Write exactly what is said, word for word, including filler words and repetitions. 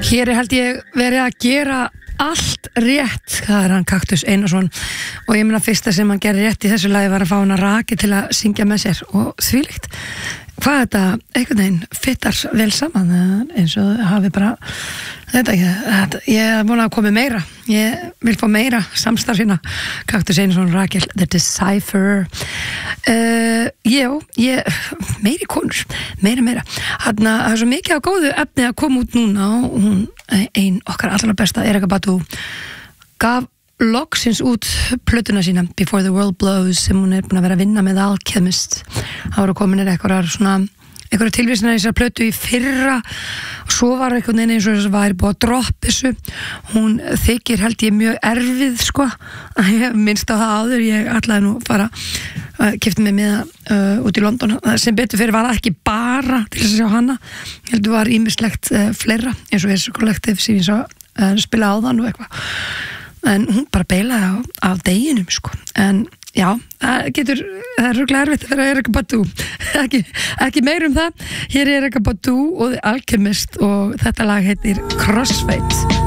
Hér er held ég verið að gera allt rétt, það er hann Kaktus Einarsson og ég meina fyrsta sem hann gerði rétt í þessu lagi var að fá hann að Raki til að syngja með sér og þvílíkt hvað þetta einhvern veginn fittar vel saman eins og hafi bara þetta ekki, þetta, ég er búin að koma meira ég vil fá meira samstarf sína Kaktus Einarsson og Rakel The Decipher uh, já, ég meiri konur, meira meira hann að það er svo mikið á góðu efni að koma út núna og hún, ein okkar allra besta Erika Badu gaf loksins út plötuna sína Before the World Blows sem hún er búin að vera að vinna með Alchemist það voru kominir eitthvað svona einhverja tilvísina í þessar plötu í fyrra og svo var einhvern veginn eins og þess að væri búið að droppa þessu hún þykir held ég mjög erfið sko ég minnst á það áður ég ætlaði nú að fara að keypti mig með uh, út í London sem betur fyrir var það ekki bara til að sjá hana ég heldur var ýmislegt uh, fleira eins og þessu kollektiv sem ég svo uh, spila á þann og eitthvað en hún bara beilaði á, á deginum sko en já, það getur það er rúglega erfitt að vera Erika Badu ekki, ekki meir um það hér er Erika Badu og The Alchemist og þetta lag heitir Crossfade